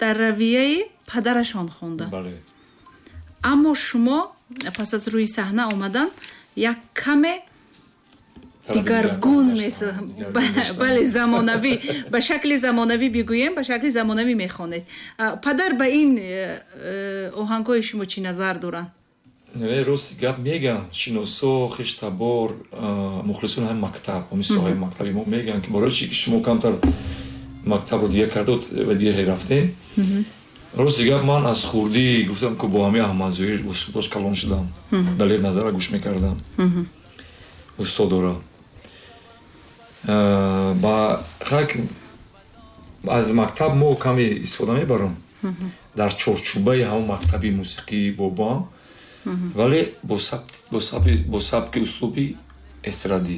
дар равияи падарашон хонданд. бале. аммо шумо пас аз рӯи саҳна омадан як каме дигаргун бале замонавӣ ба шакли замонавӣ бигӯем, ба шакли замонавӣ мехонед. Падар ба ин оҳангҳои шумо чӣ назар доранд? Рости гап меган шиносо хиштабор мухлисони ҳам мактаб соҳаи мактаби мо меган ки барои чи ки шумо камтар мактабро дига кардод ва дига рафтем. Рости гап ман аз хурдӣ гуфтам ки бо ҳамаи аҳмадзоҳир бош калон шудам, далер назара гӯш мекардам устодора. Ба хак аз мактаб мо каме истифода мебарам дар чорчӯбаи ҳамон мактаби мусиқии бобоам, вале бо сабки услуби эстрадӣ.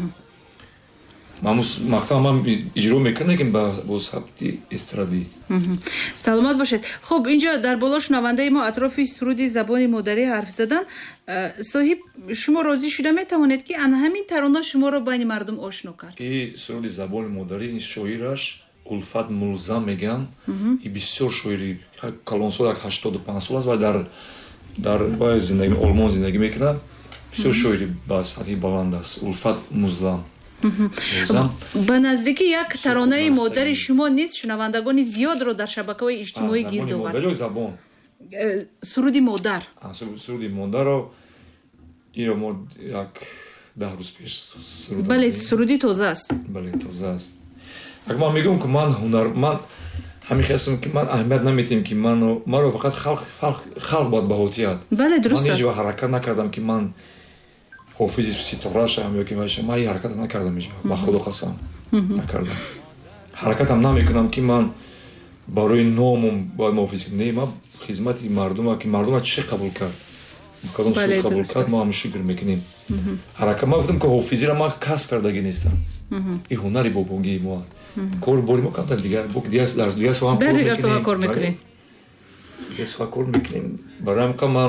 мактабам иҷро мекунам, лекин бо сабти эстрадӣ. Саломат бошед. Хуб, инҷо дар боло шунавандаи мо атрофи суруди забони модарӣ ҳарф задан. Соҳиб, шумо розӣ шуда метавонед ки ана ҳамин тарона шуморо байни мардум ошно кард? И суруди забони модарӣ, ин шоираш Улфат Мулзам меган, и бисёр шоири калонсол 85 сол аст ва дар зиндагӣ олмон зиндагӣ мекунад. Бисёр шоири ба сатҳи баланд аст. Улфат Мулзам. ба наздикӣ як таронаи модари шумо нест шунавандагони зиёдро дар шабакаҳои иҷтимоӣ гирд овард? Забони забон. Суруди модар. Суруди модарро иро мо як 10 рӯз пеш сурудам. Бале, суруди тоза аст. Бале, тоза аст. Агар ман мегӯям ки ман ҳунарманд ҳамин хастам ки ман аҳамият наметем ки маро фақат халқ бояд ба ҳотият. Бале, дуруст аст. Ман ҳеҷ вақт ҳаракат накардам ки ман ҳофизи ситора шавам ё ки ман ин ҳаракат накардам, ба худо қасам накардам. ҳаракатам намекунам ки ман барои номам бояд муҳофизӣ кунам. Не, ман хизмати мардума ки мардума чӣ қабул кард, кадом суд қабул кард, мо ҳам шукр мекунем. ҳаракат ман гуфтам ки ҳофизиро ман касб кардагӣ нестам. ин ҳунари бобогии мо аст. кор бори мо камтар дигар дигар соҳа кор мекунем. дигар соҳа кор мекунем. барои ҳамин ман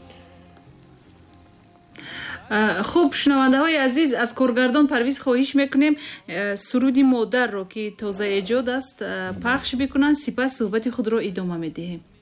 хуб, шунавандаҳои азиз, аз коргардон Парвиз хоҳиш мекунем суруди модарро ки тоза эҷод аст пахш бикунанд, сипас суҳбати худро идома медиҳем.